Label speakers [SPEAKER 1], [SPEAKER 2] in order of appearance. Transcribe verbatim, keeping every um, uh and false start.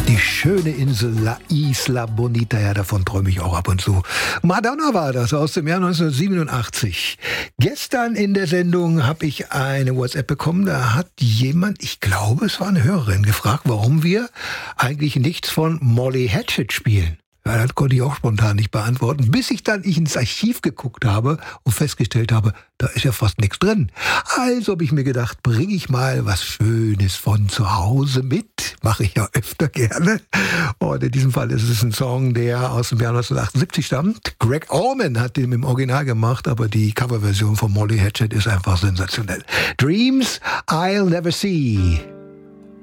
[SPEAKER 1] Die schöne Insel La Isla Bonita, ja, davon träume ich auch ab und zu. Madonna war das aus dem Jahr neunzehnhundertsiebenundachtzig. Gestern in der Sendung habe ich eine WhatsApp bekommen, da hat jemand, ich glaube es war eine Hörerin, gefragt, warum wir eigentlich nichts von Molly Hatchet spielen. Ja, das konnte ich auch spontan nicht beantworten, bis ich dann ich ins Archiv geguckt habe und festgestellt habe, da ist ja fast nichts drin. Also habe ich mir gedacht, bringe ich mal was Schönes von zu Hause mit. Mache ich ja öfter gerne. Und in diesem Fall ist es ein Song, der aus dem Jahr neunzehnhundertachtundsiebzig stammt. Greg Allman hat den im Original gemacht, aber die Coverversion von Molly Hatchet ist einfach sensationell. Dreams I'll Never See.